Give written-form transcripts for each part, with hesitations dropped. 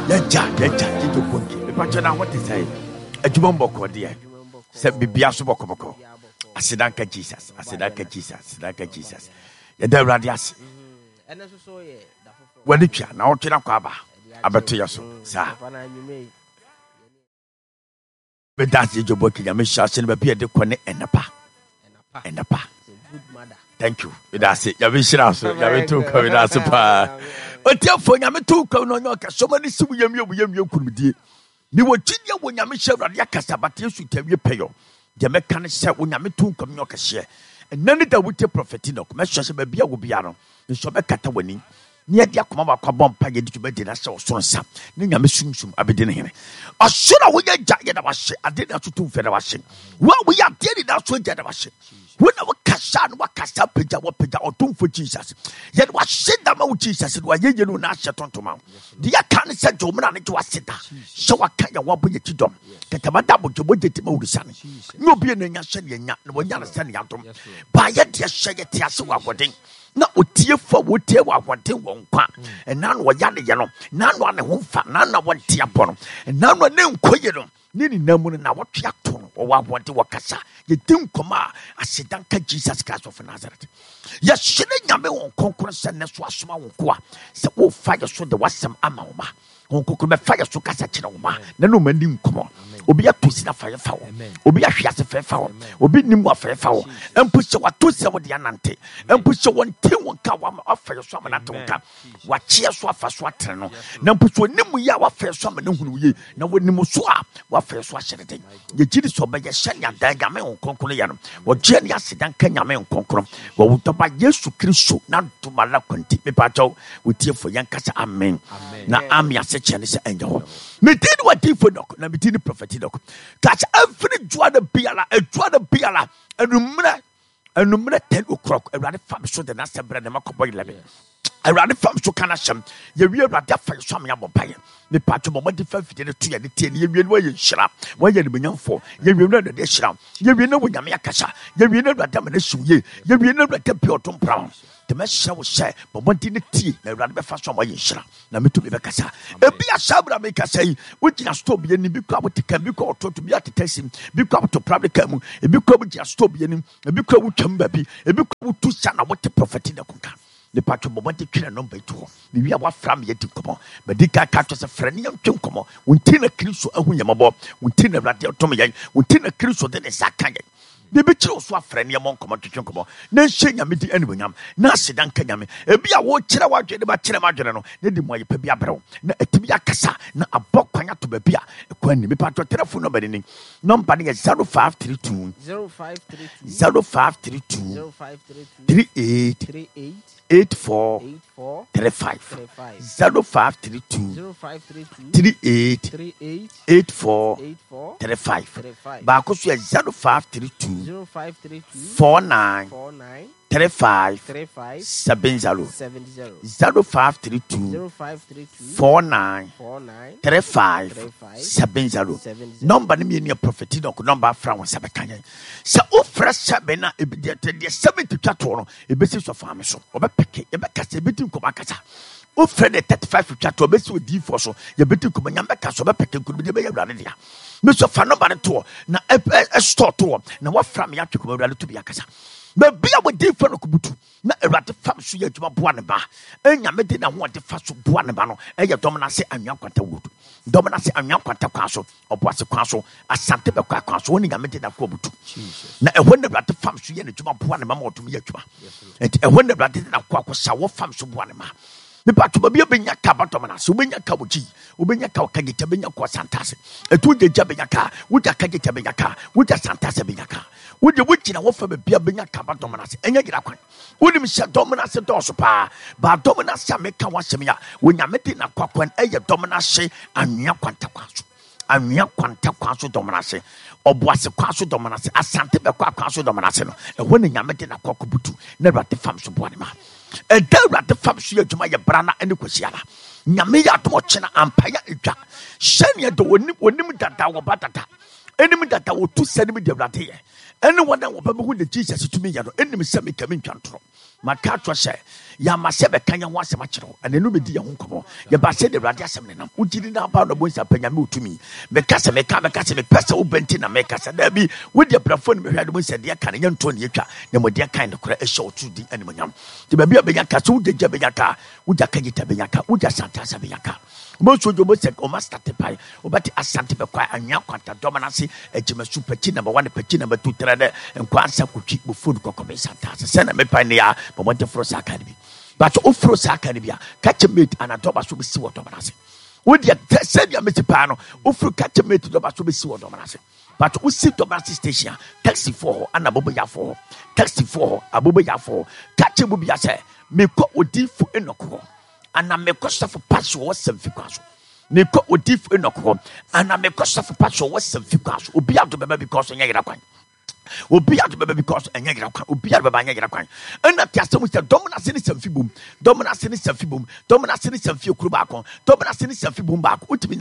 Yaja, Tito Punki. The Pachana, what is say? A Jumbo, dear. Said Bibiasu Bokoboko. I said, Anka Jesus. I said, Anka Jesus. Anka Jesus. The Radias. And that's so, yeah. When it can, now Chinakwaba. Abatiaso, sir. But that's the job working. I'm shouting about the corner and the pa. And the pa. Good mother. Thank you. That's it. You're also. You're too coming as a pa. But therefore, I'm too coming on. So many you could be. You were Ginia when you're Michelle Radiacasa, but you should tell you pay you. The mechanic said when I'm too coming on. And none of the winter prophetino, Messrs. Baby will be on. The Sobekata winning. Near the Akama Kabompa, you to bed in a soul, son, some. Nina Missum, I be dinner. I should have waited giant of us. I did not to feather washing. Well, we are dead in our sweat of us. When our Cassan, what Cassa, Pija, what Pija, or Tomb for Jesus. Yet what said the Mount Jesus, and why you know not shut on to Mount. The Akan said to man to a sitter. So I can't walk with you, Dom. Get a madam to budget to move the sun. No being in your son, when you're standing out. By yet, yes, say it, yes, what thing. Na otie for wotie wa wonten won kwa na no ya ne ye no na no ne ho fa na na wontie apo no na no ne nkoye no ne ni namu na wotwe ato no wa wonte wakasa ye din koma asedan ka Jesus Christ of Nazareth ye hyene nyame won konkoro se ne so asoma won ko a se wo fa ye so de wasem ama wo ma won kokoro be fa ye so kasa kire wo ma na no mani nkomo obi atosi na fa ye fa wo obi ahwe ase fa fa wo obi nimu afa fa wo empuse watosi wo de anante empuse won te won ka wa afa ye so amana tonka wa chie so afa so atere no na empuse nimu ya wa fa so amana hunu ye na wonimu so a wa fa so ahyereden ye gidi so be ye hyanya dan game won konkoro ya no wo je ne asedan ka nyame won konkoro wo wutoba Yesu Kristo na tumala kwanti me pa chaw wotie fo yankasa amen na amia se chene se enjo me did what for doc na me did prophetic doc catch every juada biala enumre 10 o'clock every fam so the na sebre na makoboy 11 every fam so kana sham ye wi every fa so am ya bobaye me patcho mo di fa fide to ye de tie ye wi no ye hira wo ye ne benyamfo ye wi no de hira ye wi no wonyame akasa ye wi no de ma na suye ye wi no de bi otom brown the message will say, but one didn't tea, my rather fast on my shira. Now, me to be a cassa. A be a sabra make us say, which is stop be any big crowd can be called to be at the testing, big crowd to probably come, a big crowd just stop be any, a big crowd would come baby, a big crowd to son of what the prophet in the conca. The patch of moment kill a number 2. Maybe I was from yet to come on, but the guy catches a friend young to come on, when Tina Criso, a William when Tina Radio Tommy, when Tina Criso, then a sack. The bitch also a friend among common to Chunkomo. Then shing a meeting anyway. Nasi dan Kanyami. A be a watch about Chinamargano. They didn't want you to be a bro. Na Tibia Cassa, na a bock to be beer. When you be part of telephone nobody. Nobody is 0532 0532 38 84 35 0532 38 84 35 Bakus 0532 49 35 70 0532 49 35 70 number me near prophet number from Sabakanya. So fresh sabena e be 70 twatoro e be so farm so obepeke e be kase bitim ko bakasa o friend 35 twatoro be so di for so ye bitim ko nyamba ka so obepeke ko be ya wrade dia me so fa number to na e store to na wa from ya tweko wrade to be akasa be a we dey for no kubutu na erade fam so ye adwuma boa ne ba enya me de na ho de fa so boa ne ba no e ye dom na se anwa kwanta wudu dom na se anwa kwanta kwa so oboase kwa so asante be kwa so oni nya me de na kwa butu na e ho ne erade fam so ye ne adwuma boa ne ma ma otum ye adwuma enti e ho ne erade na kwa sa wo fam so boa ne ma me patu ba bia benya ka batom na so benya ka wuji obenya ka kagita benya kwa santase etu je benya ka wuja kagita benya ka wuja santase benya ka wode wukina wo fa bia benya ka batom na se enya gira kwan wode mi sha dom na se doso pa ba dom na se meka wasem ya wonya meti na kwakwan eye dom na se anwea kwanta kwaso anwea kwanta kwaso dom na se oboase kwaso dom na se asante be kwaso dom na se no e ho ne nyamete na kwakobutu na rate fam so boane ma e da rate fam so adwuma ye brana ene kwasiara nyame ya to chena ampaya edwa shania do onim dada wo batata enim dada wo tu sanim de rate ye anyone that will be who the Jesus to me, and enemy semi coming control. maka to say ya mase be kanya ho asem akiro ane no bedi ya ho nkomo ya ba se de rade asem ne nam ugiri na ba no bonsa panyame utumi me kasa me kasa me pesa ubenti na me kasa da bi wo de plafon me hwade bonsa de ka ne nto ne yatwa ne mo de kan de kora e show to di animonyam te ba bi abenya kasa wo de ja benya ka wo ja kagita benya ka wo ja santa sa benya ka mo so jo mo se o master te pai o bati asante be kwa anya kwanta dominance ejima super chi number 1 pechi number 2 3 nkwa ansa kutwi bo food kokobe santa se na me pai ne ya bo mo de frosa academy but ofro sa academy a catch mate anadoba so be si wo dominance wo de se bia me ti pa no ofro catch mate doba so be si wo dominance but we see dominance station taxi for ana bobo ya for taxi for abobo ya for catch bo bia se me ko odi fu enoko ana me ko safo pass wo semfi kwaso me ko odif enoko ana me ko safo pass wo semfi kwaso obi ado beba because nya yira kwan obi ado beba because nya yira kwan obi ado beba nya yira kwan ana ti asem se dominance ni semfi bom dominance ni semfi bom dominance ni semfi okuru ba kon dominance ni semfi bom ba kon utimi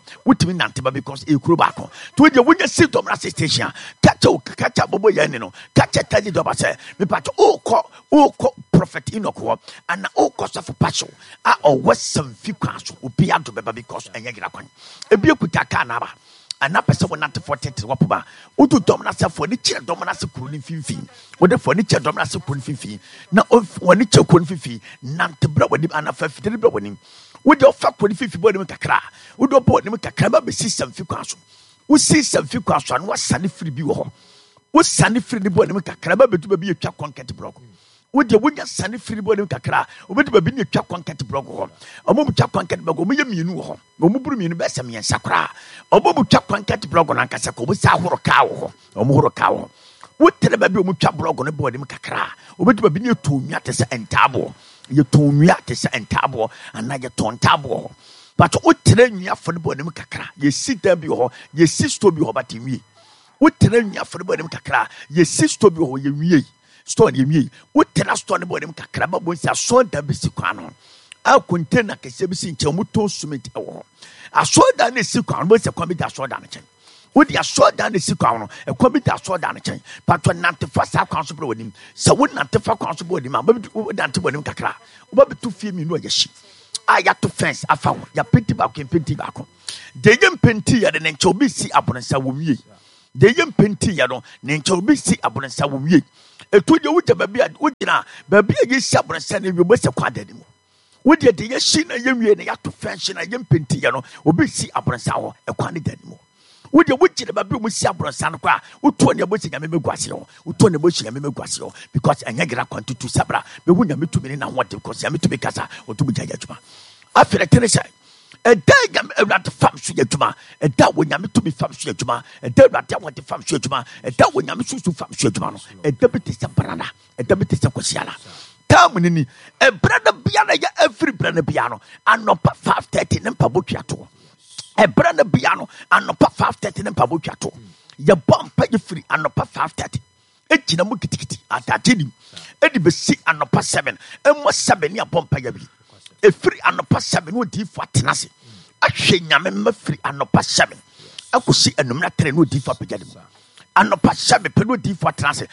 nante ba because ekuru ba kon to de wonya see dominance station kacha bobo ya ni no kacha tani do ba se me pa o ko prophet inoko ana o ko safo pacho a o wasam fi kwaso obi ado beba because enya gira kwan ebi ekuta ka na ba ana pese wo nante 40 wopoba udu dominance for ni chire dominance kuru ni finfin wo de for ni chire dominance kuru ni finfin na woni chire kuru ni finfin nante bra woni ana fa fitiri bra woni wo de ofa kuru ni finfin bo ni kakra wo de bo ni kakra ba be system fi kwaso wo system fi kwaso an wasane free bi wo ho wo sane free ni bo ni kakra ba betu ba bi etwa concrete block wode wonya sane free body kakra obedi ba bi ne twa concrete block ho omo twa concrete block omo ye mienu ho omo buru mienu be sem yen sakra omo twa concrete block na nkasa ko bo sa horo ka ho omo horo ka ho wotere ba bi omo twa block no body kakra obedi ba bi ne to nwia te se entabo ye to nwia te se entabo ana ye to ntabo but wotere nwia fo body kakra ye sita bi ho ye sisto bi ho batinwi wotere nwia fo body kakra ye sisto bi ho ye wie store ni mi wo tena store ne bodem kakra ba bonsa so da bisi kwano a container kese bisi nche mo to sumit ewo a so da ne si kwano bo se kwami da so da ne chen wo dia so da ne si kwano e kwami da so da ne chen patwa nante fa sa kwano so bro wonim se wo nante fa kwano so bro wonim ba da nante bodem kakra wo ba betu fie mi no ya shi a ya to fence afa wo ya penti ba ko penti ba ko de yem penti ya de ne nche obi si abonsa wo wie de yem penti ya no ne nche obi si abonsa wo wie etu de wuja ba bia wujina ba bia ye sia bronsa ne wi bo se kwada ni mu wudi de ye shi na ye wie ne ya to fenshi na ye mpenti ye no obi si abronsa ho e kwane da ni mu wudi wujina ba bia mu si abronsa no kwa uto ne bo si nyame megwase ho uto ne bo si nyame megwase ho because anya gira kwantutu sabra be hu nyame tumi na ho de because nyame tumi kasa otu buja ya juma afere tene sai eda nyame ewrade fam so ya juma eda wo nyame tumi fam so ya juma eda ewrade wo de fam so ya juma eda wo nyame susu fam so ya juma no eda bi te se brana eda bi te se kwasiala tam ni e brana bia na ya every brana bia no anopa 5:30 ne mpa botwa to e brana bia no anopa 5:30 ne mpa botwa to ya bompa ye free anopa 5:30 ejina mu kitikiti atatini edi be si anopa 7 emo 7 ne bompa ya bi e free anopa 7 no di fo atenase ahwe nyame ma free anopa 7 akosi enumna 3 no di fo apagade mu anopa 7 pe no di fo atenase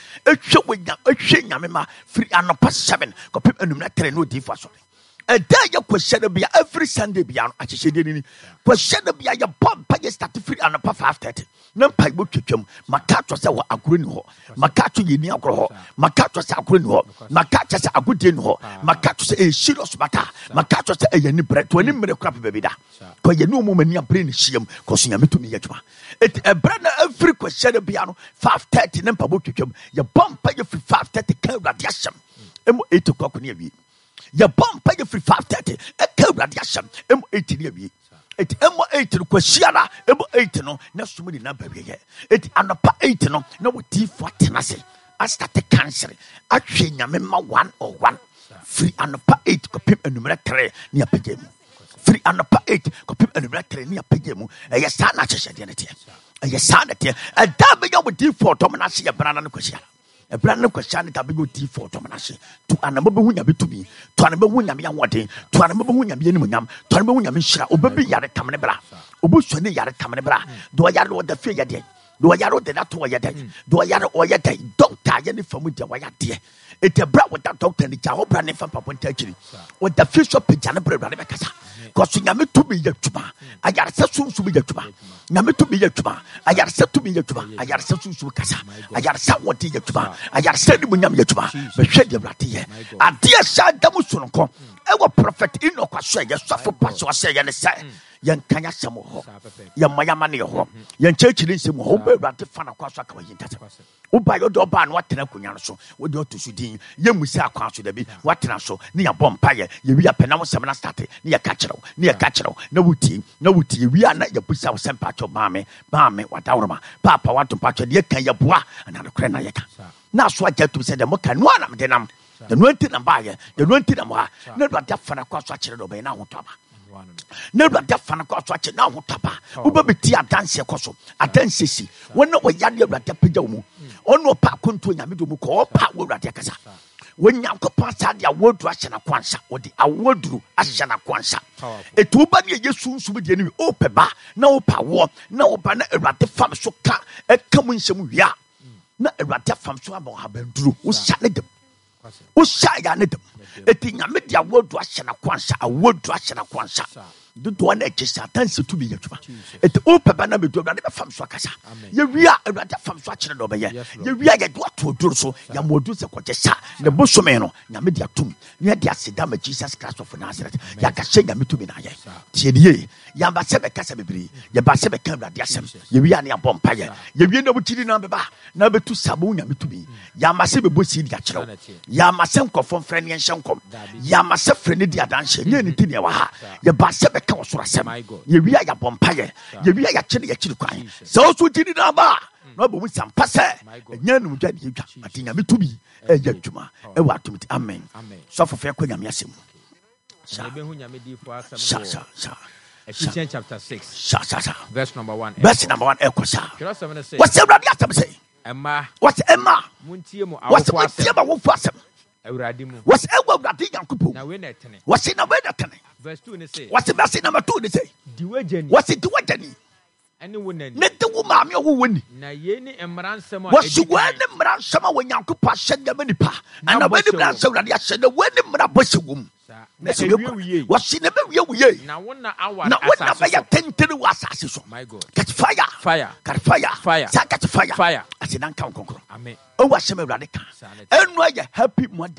ahwe nyame ma free anopa 7 ko pe enumna 3 no di fo aso a day ya question bia every Sunday bia no achehede ni question bia ya bomba ya start free anopa 5:30 na mpa bo twetwam makato se wo agoro ni ho makato ye ni agoro ho makato se agoro ni ho makato se agode ni ho makato se e serious bata makato se e yani bre to ni mere crap baby da ko ye no mo mani abre ni hiem ko so nyame to mi yadwuma et e bre na every question bia no 5:30 na mpa bo twetwam ya bomba ya free 5:30 ka radiation emo 8 o'clock ni abi ya bomba ya free 5:30 e ka radiation emo 8 ni abi eti emo 8 no kwasiara emo 8 no na sumudi na babiye eti anopa 8 no na woti fo tenase a start cancer atwe nyame ma 101 free anopa 8 ko pim enumere 3 ni apagye mu free anopa 8 ko pim enumere 3 ni apagye mu eye sa na chehede ne te eye sa na te e da be ya woti fo to na se ya brana no kwasiara e brana no kwasiara da be woti fo to na se to anamo be hu nya betumi to anamo hu nya me yanwode to anamo be hu nya me animonyam to anamo hu nya me hira obabi yare tamne bra obusuane yare tamne bra do yare wo da fie yade do yare de na to yade do yare o yade doctor ye ne famu de wa yade It's a bra with that doctor and the job branding from Papa Techri. With the fish of Pijana Bread Kasa. Because Yami to be Yatuma. I got such to be Yatuma. Yami to be Yatuma. I got set to be Yatuma. I got such to Kasa. I got somewhat Yatuma. I got said when Yatuma. But shed the Ratia. And dear Sad Damusunko. Our prophet Enoch say, yes, suffer Pastor say, and say, Yan Kanya Samo, Yan Mayamani ho, Yan Church in some home, but the fan of Kwasaka. Uba your door ban what Tenakunyaso, would go to Sudin, Yamusa Kwasu de be, what Naso, near Bompire, you be a Penamo Samana State, near Catchero, no wooty, we are not your push out some patch of Mammy, what Aurama, Papa want to patch a dear Kayabua, another Crenayaka. Now, so I get to say the Mokan one of them. The Nuentin and Bayer, the Nuentin and Wa, never that fan across watching it obey now, Taba. Never that fan across watching now, Taba. Uber tia dance a coso, a dance sissy. When no way Yadia at the Pidomo, or no Pakun to Yamidu, or Pak will Ratakasa. When Yanko passed their word to Ashana Kwansa, or the award to Ashana Kwansa. A two body soon to be the enemy, oh, Peba, no power, no banner at the farm so car, a coming some ya. Not a rat from Swabo have been through, who shut them. Usaya ne dem etinga media word to ashana kwansa a word to ashana kwansa do one ejisa tanse to be yatuma et o papa na bedo na be fam so akasa ye wia awrade fam so akere do be ye wia ye do to duro so ya modu se kwojesa ne bosome no na media tum ne dia seda ma Jesus Christ of Nazareth ya ka she ya metumi na ye tie die ya ba se be kasa bebiri ye ba se be kan awrade asem ye wia ne abom pa ye wia na butiri na be ba na betu sabo nya metumi ya ma se be bosi dia kire ya ma se nkofo mfre ne nhyenkom ya ma se fre ne dia danhye ne ne tini wa ha ye ba se be ka osoro asem ye wia ya bom pa ye wia ya kire ya kire kwan so so tiri na ba no bo mu sampa se nya nu dwa ne dwa atinya metumi e ya dwuma e wa tumiti amen so for fe kwa nyame asem Ephesians chapter 6 verse number 1 ekosa what's everybody after say Emma what's Emma muntie mu what's wo fasem awurade mu what's awurade yankopo na we na etene what's na we na tene verse 2 ne say what's verse number 2 ne say diwageni what's diwageni ene wonani ne de wo maame wo woni na ye ni emransem a what's wani mransem a wanyankopo ahye ma nipa ana wani mransem awurade ahye na wani mra bose wom na se we what's na be we na wona awa na wona be ya tentene wa asase so my God catch fire catch fire sa catch fire fire ati nan kan konkoro amen o wa hye ma awurade ka enu aye happy mother